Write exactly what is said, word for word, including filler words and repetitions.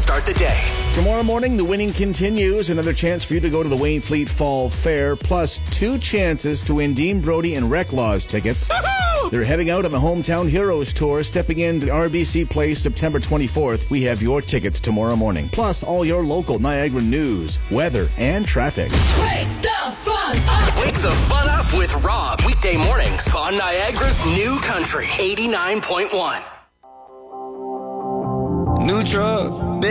start the day. Tomorrow morning, the winning continues. Another chance for you to go to the Wayne Fleet Fall Fair, plus two chances to win Dean Brody and Reclaws tickets. Woo-hoo! They're heading out on the Hometown Heroes Tour, stepping into R B C Place September twenty-fourth. We have your tickets tomorrow morning, plus all your local Niagara news, weather, and traffic. Wake the fun up! Wake the fun up with Rob. Weekday mornings on Niagara's New Country eighty-nine point one. New truck.